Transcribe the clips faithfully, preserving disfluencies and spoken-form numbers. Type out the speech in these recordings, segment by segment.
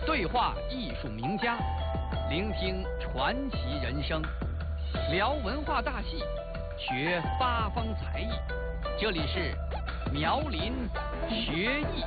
对话艺术名家，聆听传奇人生，聊文化大戏，学八方才艺。这里是苗林学艺。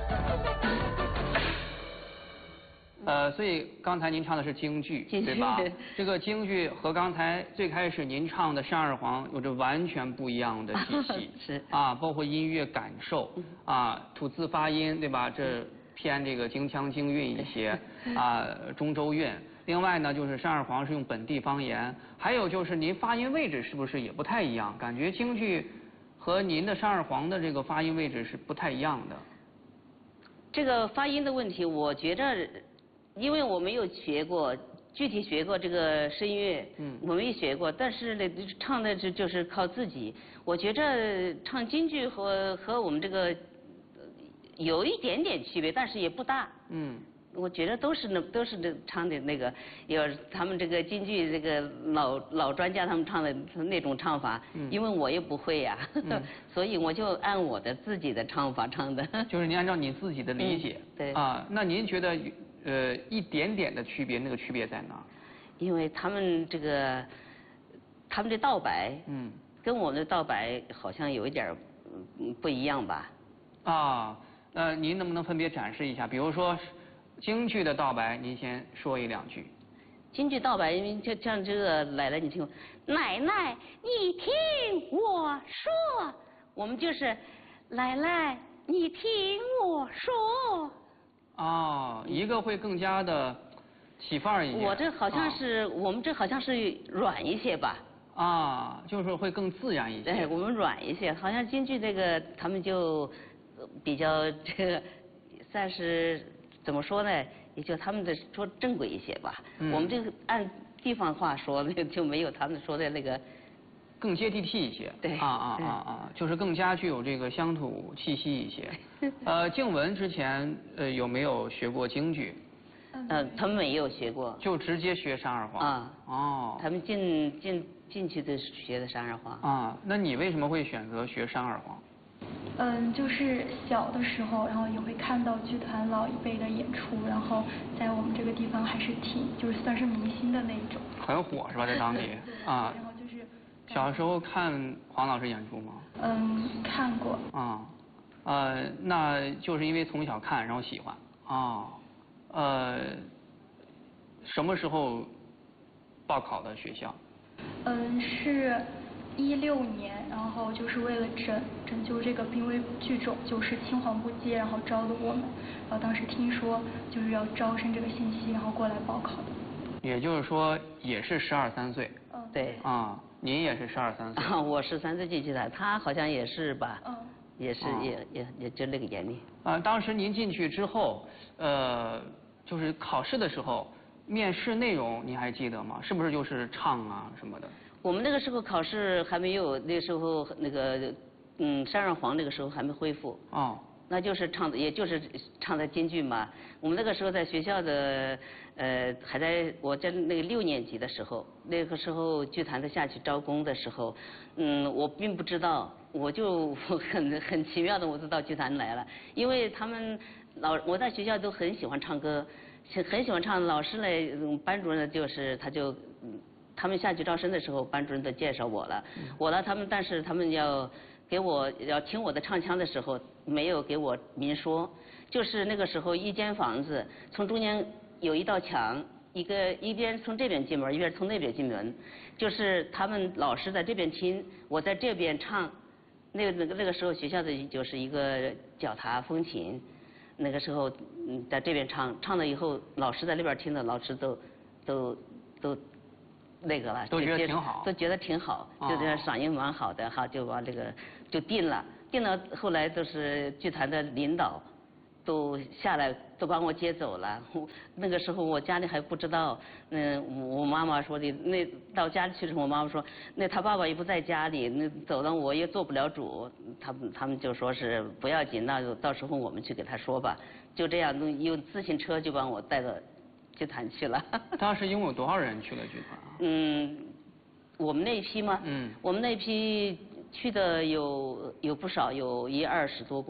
呃，所以刚才您唱的是京剧，对吧？这个京剧和刚才最开始您唱的《山二黄》有着完全不一样的体系， 是啊，包括音乐感受，啊，吐字发音，对吧？这偏这个京腔京韵一些，啊，中州韵。另外呢，就是《山二黄》是用本地方言，还有就是您发音位置是不是也不太一样？感觉京剧和您的《山二黄》的这个发音位置是不太一样的。 这个发音的问题，我觉着。因为我没有学过，具体学过这个声乐，嗯，我没学过，但是呢，唱的这就是靠自己。我觉着唱京剧和和我们这个有一点点区别，但是也不大。嗯，我觉得都是那都是那唱的那个，有他们这个京剧这个老老专家他们唱的那种唱法，嗯，因为我也不会呀，嗯、所以我就按我的自己的唱法唱的。 就是您按照你自己的理解， 嗯、对啊，那您觉得？呃，一点点的区别，那个区别在哪？ 因为他们这个，他们的道白，嗯，跟我们的道白好像有一点嗯不一样吧？ 啊，那您能不能分别展示一下？比如说，京剧的道白，您先说一两句。 京剧道白，就像这个奶奶，你听，奶奶，你听我说，我们就是奶奶，你听我说。 哦，一个会更加的起范儿一点。 我这好像是、啊、我们这好像是软一些吧？ 啊，就是会更自然一些。 对，我们软一些，好像京剧这个他们就比较这个算是怎么说呢？也就他们的说正规一些吧。嗯、我们这个按地方话说，那就没有他们说的那个。 更接地气一些， 对啊啊啊啊，就是更加具有这个乡土气息一些。呃，静雯之前呃有没有学过京剧？ 呃，他们没有学过， 就直接学山二黄。 啊，哦，他们进进进去的学的山二黄。 啊，那你为什么会选择学山二黄？ 嗯，就是小的时候，然后也会看到剧团老一辈的演出，然后在我们这个地方还是挺就是算是明星的那一种。 很火是吧，在当地啊？ 然后就是。 小时候看黄老师演出吗？ 嗯，看过。 啊，呃，那就是因为从小看，然后喜欢啊，呃，什么时候报考的学校？ 嗯，是一六年，然后就是为了拯拯救这个濒危剧种，就是青黄不接，然后招的我们，然后当时听说就是要招生这个信息，然后过来报考的。 也就是说，也是十二三岁。 嗯，对。 啊。您也是十二三岁啊，我十三岁进去的，他好像也是吧，嗯，也是、哦、也也也就那个年龄。 啊，当时您进去之后，呃，就是考试的时候，面试内容您还记得吗？是不是就是唱啊什么的？ 我们那个时候考试还没有，那时候那个嗯山二黄那个时候还没恢复。哦。那就是唱的，也就是唱的京剧嘛。我们那个时候在学校的，呃，还在我在那个六年级的时候，那个时候剧团的下去招工的时候，嗯，我并不知道，我就很很奇妙的我就到剧团来了，因为他们老我在学校都很喜欢唱歌，很喜欢唱，老师呢，班主任呢就是他就。他们下去招生的时候，班主任都介绍我了。嗯、我呢，他们但是他们要给我要听我的唱腔的时候，没有给我明说。就是那个时候，一间房子从中间有一道墙，一个一边从这边进门，一边从那边进门。就是他们老师在这边听，我在这边唱。那个那个那个时候学校的就是一个脚踏风琴，那个时候嗯在这边唱，唱了以后，老师在那边听的，老师都都都。那个了， 都觉得挺好， 都觉得挺好，就觉得嗓音蛮好的哈，就把这个就定了，定了。后来都是剧团的领导都下来，都把我接走了。那个时候我家里还不知道，嗯，我妈妈说的，那到家里去的时候，我妈妈说，那他爸爸也不在家里，那走了我也做不了主，他们他们就说是不要紧，那就到时候我们去给他说吧。就这样，用自行车就把我带到剧团去了。 当时一共有多少人去了剧团啊？ 嗯，我们那一批吗？嗯，我们那一批去的有有不少，有一二十多个。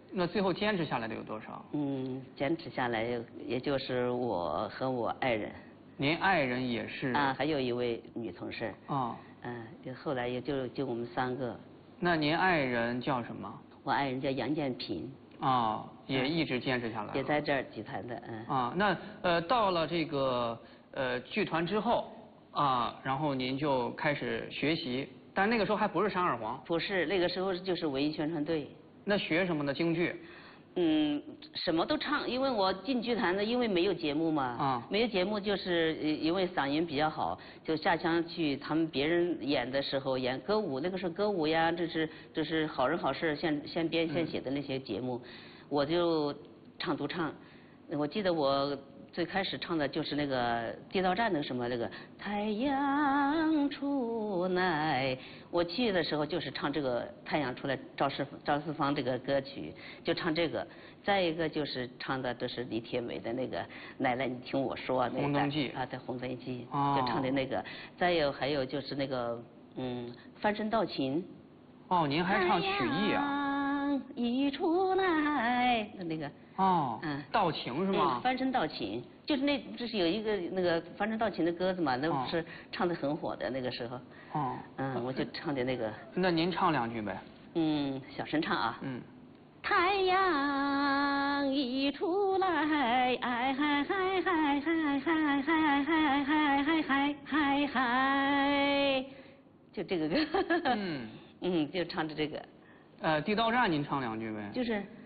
那最后坚持下来的有多少？ 嗯，坚持下来也就是我和我爱人。 您爱人也是？ 啊，还有一位女同事。 哦。 嗯，就后来也就就我们三个。 那您爱人叫什么？ 我爱人叫杨建平。 哦，也一直坚持下来。 也在这儿剧团的，嗯。 啊，那呃到了这个呃剧团之后啊，然后您就开始学习，但那个时候还不是山二黄。 不是，那个时候就是文艺宣传队。 那学什么呢？京剧？ 嗯，什么都唱，因为我进剧团的，因为没有节目嘛。啊。没有节目，就是因为嗓音比较好，就下乡去，他们别人演的时候演歌舞，那个时候歌舞呀，这是这是好人好事现现编现写的那些节目，嗯、我就唱独唱。我记得我最开始唱的就是那个地道战那个什么那个太阳出来，我去的时候就是唱这个太阳出来赵四赵四方这个歌曲，就唱这个。再一个就是唱的都是李铁美的那个奶奶你听我说那个红灯记啊，对红灯记， 哦、 就唱的那个。再有还有就是那个嗯翻身道情。 哦，您还唱曲艺啊？ 一出来那个。 哦，嗯，道情是吗？ 嗯，翻身道情，就是那，就是有一个那个翻身道情的歌子嘛，那不是唱的很火的那个时候。哦。嗯，我就唱的那个。 那您唱两句呗。 嗯，小声唱啊。 嗯。 太阳一出来，哎嗨嗨嗨嗨嗨嗨嗨嗨嗨嗨嗨嗨，就这个歌。嗯。嗯，就唱着这个。 呃，地道战您唱两句呗。 就是。